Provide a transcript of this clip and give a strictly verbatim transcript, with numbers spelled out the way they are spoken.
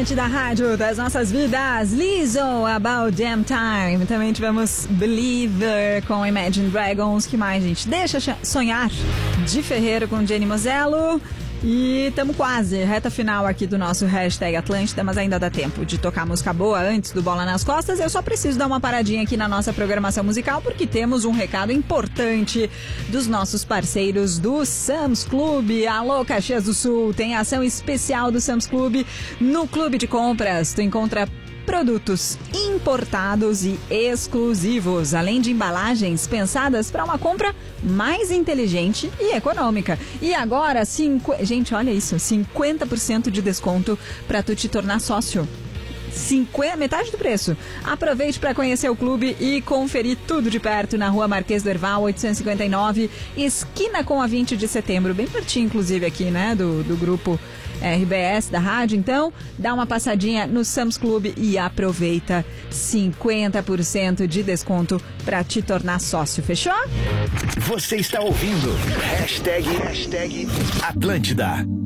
Atlântida, rádio das nossas vidas. Lizzo, About Damn Time. Também tivemos Believer com Imagine Dragons. Que mais, gente? Deixa sonhar, de Ferreiro com Jenny Mosello. E estamos quase, reta final aqui do nosso hashtag Atlântida, mas ainda dá tempo de tocar música boa antes do Bola nas Costas. Eu só preciso dar uma paradinha aqui na nossa programação musical, porque temos um recado importante dos nossos parceiros do Sam's Club. Alô, Caxias do Sul, tem ação especial do Sam's Club no Clube de Compras. Tu encontra produtos importados e exclusivos, além de embalagens pensadas para uma compra mais inteligente e econômica. E agora, cinco... gente, olha isso, cinquenta por cento de desconto para tu te tornar sócio. cinquenta, metade do preço. Aproveite para conhecer o clube e conferir tudo de perto na Rua Marquês do Herval, oitocentos e cinquenta e nove, esquina com a vinte de setembro, bem pertinho, inclusive, aqui, né, do, do grupo R B S da rádio. Então, dá uma passadinha no Sam's Club e aproveita cinquenta por cento de desconto para te tornar sócio, fechou? Você está ouvindo hashtag, hashtag Atlântida.